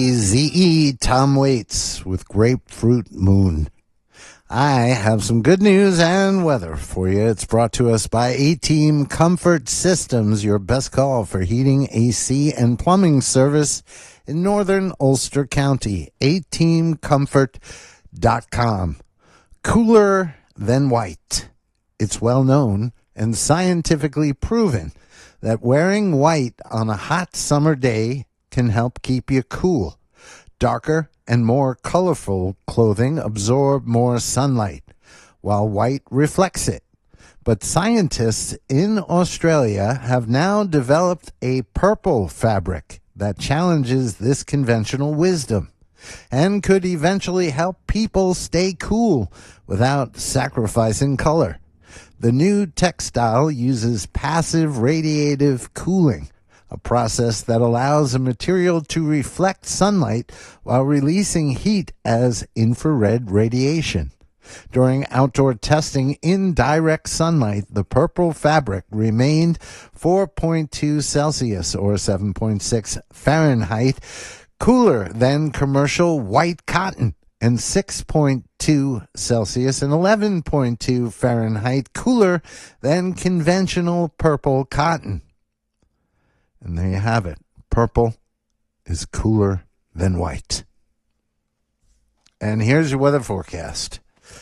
ZE Tom Waits with Grapefruit Moon. I have some good news and weather for you. It's brought to us by A-Team Comfort Systems, your best call for heating, AC, and plumbing service in northern Ulster County. ateamcomfort.com. Cooler than white. It's well known and scientifically proven that wearing white on a hot summer day can help keep you cool. Darker and more colorful clothing absorb more sunlight, while white reflects it. But scientists in Australia have now developed a purple fabric that challenges this conventional wisdom and could eventually help people stay cool without sacrificing color. The new textile uses passive radiative cooling, a process that allows a material to reflect sunlight while releasing heat as infrared radiation. During outdoor testing in direct sunlight, the purple fabric remained 4.2 Celsius or 7.6 Fahrenheit cooler than commercial white cotton, and 6.2 Celsius and 11.2 Fahrenheit cooler than conventional purple cotton. And there you have it. Purple is cooler than white. And here's your weather forecast.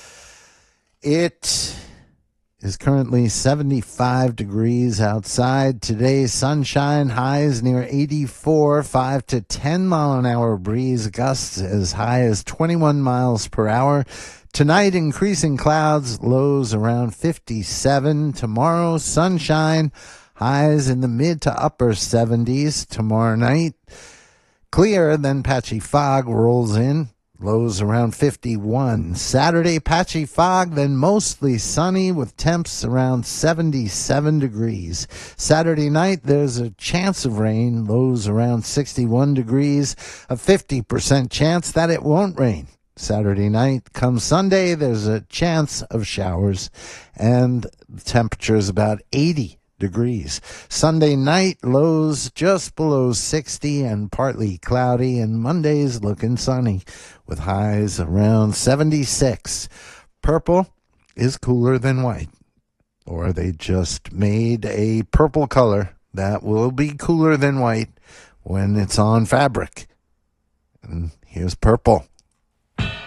It is currently 75 degrees outside. Today, sunshine, highs near 84, 5 to 10 mile an hour breeze, gusts as high as 21 miles per hour. Tonight, increasing clouds, lows around 57. Tomorrow, sunshine, highs in the mid to upper 70s. Tomorrow night, clear, then patchy fog rolls in. Lows around 51. Saturday, patchy fog, then mostly sunny with temps around 77 degrees. Saturday night, there's a chance of rain. Lows around 61 degrees. A 50% chance that it won't rain. Saturday night. Come Sunday, there's a chance of showers. And the temperature is about 80 degrees. Sunday night, lows just below 60 and partly cloudy, and Monday's looking sunny with highs around 76. Purple is cooler than white, or they just made a purple color that will be cooler than white when it's on fabric. And here's purple.